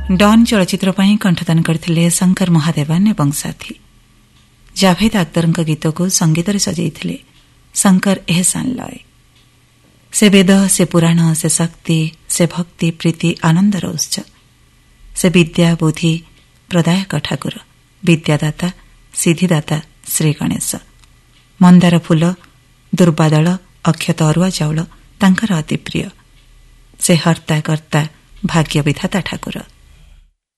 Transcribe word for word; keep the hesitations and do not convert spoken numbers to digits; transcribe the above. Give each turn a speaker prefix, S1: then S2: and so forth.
S1: Don चलचित्र ପାଇଁ कंठदान କରିଥିଲେ ଶଙ୍କର ମହାଦେବନ ଏବଂ ସାଥୀ। ଜାଭେଦ ଆକ୍ତରଙ୍କ ଗୀତକୁ ସଙ୍ଗୀତରେ ସଜାଇଥିଲେ ଶଙ୍କର ଏହସାନ ଲୟ। ସେ ବେଦ, ସେ ପୁରାଣ, ସେ ଶକ୍ତି, ସେ ଭକ୍ତି, ପ୍ରୀତି, ଆନନ୍ଦର ଉତ୍ସ। ସେ ବିଦ୍ୟା, ବୁଦ୍ଧି ପ୍ରଦାୟକ ଠାକୁର, ବିଦ୍ୟାଦାତା, ସିଦ୍ଧିଦାତା ଶ୍ରୀ ଗଣେଶ। ମନ୍ଦାର ଫୁଲ, ଦୁର୍ବାଦଳ, ଅକ୍ଷତ ଅରୁଆ ଚାଉଳ ତାଙ୍କର ଅତି ପ୍ରିୟ। ସେ ହର୍ତ୍ତା କର୍ତ୍ତା, ଭାଗ୍ୟ ବିଧାତା ଠାକୁର।